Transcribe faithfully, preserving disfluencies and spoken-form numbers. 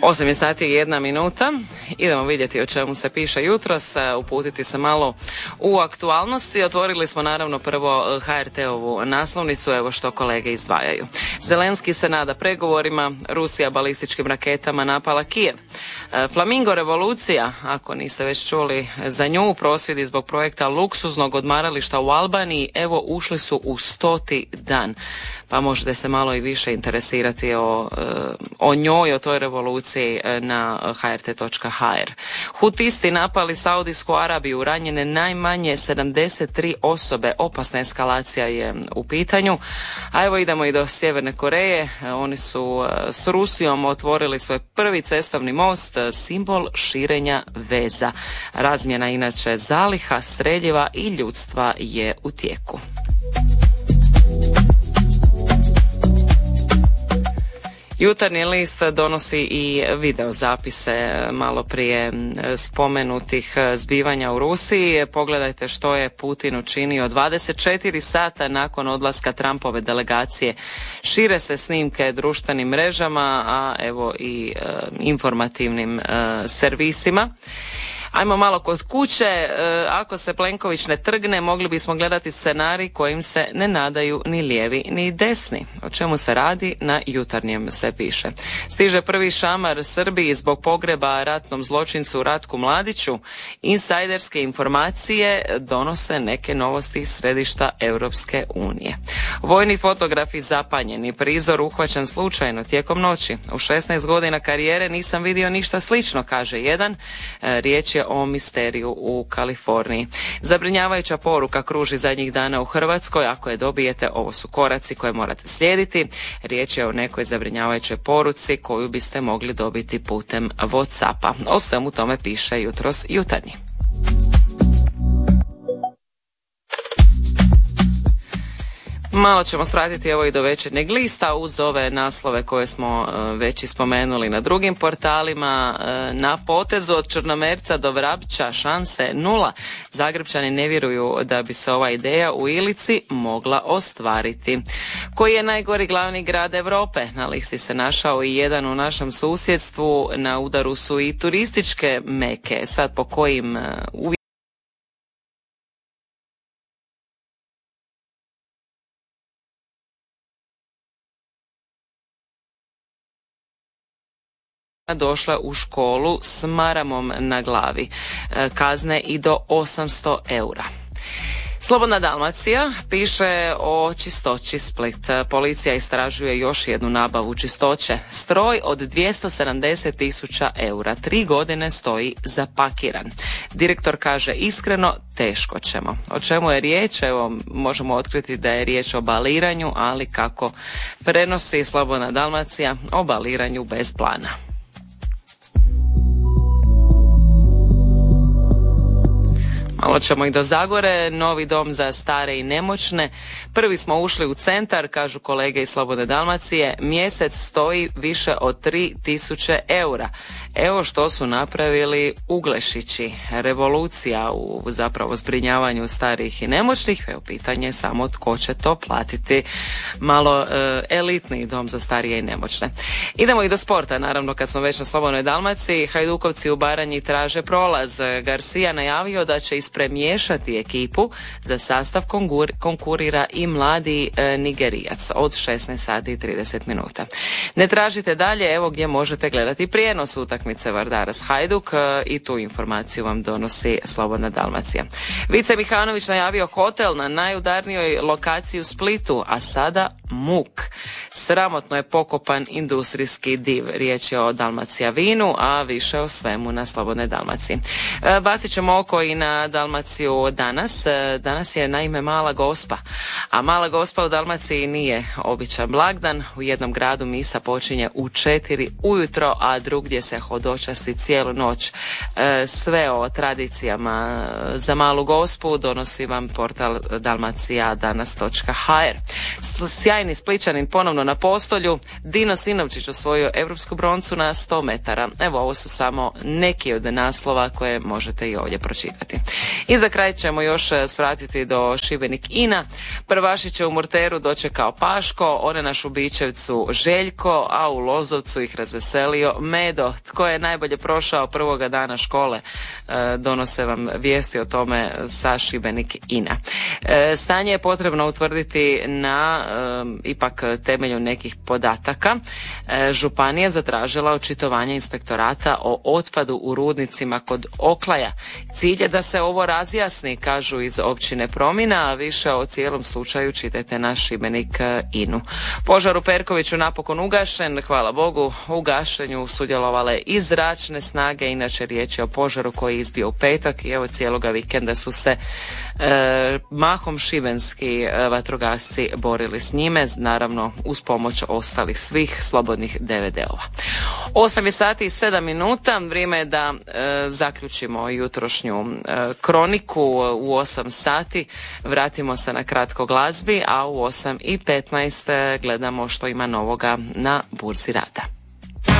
osam je sati i jedna minuta. Idemo vidjeti o čemu se piše jutros, uputiti se malo u aktualnosti. Otvorili smo naravno prvo ha er te-ovu naslovnicu, evo što kolege izdvajaju. Zelenski se nada pregovorima, Rusija balističkim raketama napala Kijev. Flamingo revolucija, ako niste već čuli za nju, prosvjedi zbog projekta luksuznog odmarališta u Albaniji, evo ušli su u stoti dan. Pa možete se malo i više interesirati o, o njoj, o toj revoluciji na ha er te točka ha er. Hutisti napali Saudijsku Arabiju, ranjene najmanje sedamdeset tri osobe, opasna eskalacija je u pitanju. A evo idemo i do Sjeverne Koreje, oni su s Rusijom otvorili svoj prvi cestovni most, simbol širenja veza. Razmjena inače zaliha, streljiva i ljudstva je u tijeku. Jutarnji list donosi i video zapise malo prije spomenutih zbivanja u Rusiji. Pogledajte što je Putin učinio dvadeset četiri sata nakon odlaska Trumpove delegacije. Šire se snimke društvenim mrežama, a evo i e, informativnim e, servisima. Ajmo malo kod kuće, e, ako se Plenković ne trgne, mogli bismo gledati scenarij kojim se ne nadaju ni lijevi ni desni. O čemu se radi, na Jutarnjem se piše. Stiže prvi šamar Srbiji zbog pogreba ratnom zločincu Ratku Mladiću. Insajderske informacije donose neke novosti iz središta Europske unije. Vojni fotografi zapanjeni, prizor uhvaćen slučajno tijekom noći. U šesnaest godina karijere nisam vidio ništa slično, kaže jedan. E, riječ je o misteriju u Kaliforniji. Zabrinjavajuća poruka kruži zadnjih dana u Hrvatskoj. Ako je dobijete, ovo su koraci koje morate slijediti. Riječ je o nekoj zabrinjavajućoj poruci koju biste mogli dobiti putem WhatsAppa. O svemu tome piše jutros Jutarnji. Malo ćemo svratiti evo i do Večernjeg lista uz ove naslove koje smo već spomenuli na drugim portalima. Na potezu od Črnomerca do Vrapča šanse nula. Zagrebčani ne vjeruju da bi se ova ideja u Ilici mogla ostvariti. Koji je najgori glavni grad Europe? Na listi se našao i jedan u našem susjedstvu. Na udaru su i turističke meke. Sad po kojim uvjetima došla u školu s maramom na glavi. Kazne i do osamsto eura. Slobodna Dalmacija piše o čistoći Split. Policija istražuje još jednu nabavu čistoće. Stroj od dvjesto sedamdeset tisuća eura. Tri godine stoji zapakiran. Direktor kaže iskreno, teško ćemo. O čemu je riječ? Evo, možemo otkriti da je riječ o baliranju, ali kako prenosi Slobodna Dalmacija, o baliranju bez plana. Malo ćemo i do Zagore, novi dom za stare i nemoćne. Prvi smo ušli u centar, kažu kolege iz Slobodne Dalmacije, mjesec stoji više od tri tisuće eura. Evo što su napravili Uglešići. Revolucija u zapravo zbrinjavanju starih i nemoćnih. Evo pitanje samo tko će to platiti. Malo e, elitni dom za starije i nemoćne. Idemo i do sporta, naravno kad smo već na Slobodnoj Dalmaciji. Hajdukovci u Baranji traže prolaz. Garcia najavio da će ispremiješati ekipu. Za sastav konkur, konkurira i mladi e, Nigerijac od šesnaest sati i trideset minuta. Ne tražite dalje, evo gdje možete gledati prijenos utakmice Vardaras Hajduk e, i tu informaciju vam donosi Slobodna Dalmacija. Vice Mihanović najavio hotel na najudarnijoj lokaciji u Splitu, a sada muk. Sramotno je pokopan industrijski div. Riječ je o Dalmacija vinu, a više o svemu na Slobodnoj Dalmaciji. E, bacit ćemo oko i na Dalmaciju danas. E, danas je naime Mala Gospa. A Mala Gospa u Dalmaciji nije običan blagdan. U jednom gradu misa počinje u četiri ujutro, a drugdje se hodočasti cijelu noć. E, sve o tradicijama za Malu Gospu donosi vam portal dalmacija danas točka ha er. Sjajni Spličanin ponovno na postolju. Dino Sinovčić osvojio europsku broncu na sto metara. Evo, ovo su samo neki od naslova koje možete i ovdje pročitati. I za kraj ćemo još svratiti do Šibenik Ina. Prvaši će u Murteru dočekao Paško, one na Šubićevcu Željko, a u Lozovcu ih razveselio Medo. Tko je najbolje prošao prvoga dana škole, donose vam vijesti o tome sa Šibenik Ina. Stanje je potrebno utvrditi na ipak temelju nekih podataka. Županija zatražila očitovanje inspektorata o otpadu u rudnicima kod Oklaja. Cilj je da se ovo razjasni, kažu iz općine Promina, a više o cijelom slučaju čitajte na Šibenik Inu. Požar u Perkoviću napokon ugašen, hvala Bogu. U gašenju sudjelovale i zračne snage, inače riječ je o požaru koji je izbio u petak i evo cijeloga vikenda su se e, mahom šibenski e, vatrogasci borili s njime, naravno uz pomoć ostalih svih slobodnih D V D-ova. osam je sati i sedam minuta, vrijeme je da e, zaključimo jutrošnju e, kroniku. U osam sati vratimo se na kratko glazbi, a u osam i petnaest gledamo što ima novoga na burzi rada.